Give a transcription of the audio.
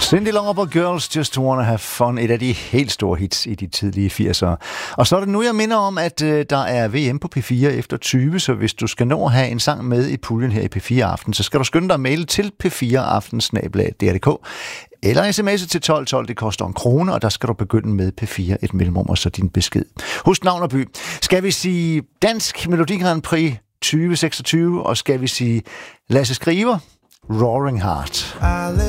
Cyndi Lauper, Girls Just Wanna Have Fun, et af de helt store hits i de tidlige 80'ere. Og så er det nu, jeg minder om, at der er VM på P4 efter 20, så hvis du skal nå at have en sang med i puljen her i P4 Aften, så skal du skynde dig at maile til p4aften@dr.dk eller sms'e til 1212, det koster 1 krone, og der skal du begynde med P4, et mellemrum og så din besked. Husk navn og by. Skal vi sige Dansk Melodi Grand Prix 2026, og skal vi sige Lasse Skriver, Roaring Heart.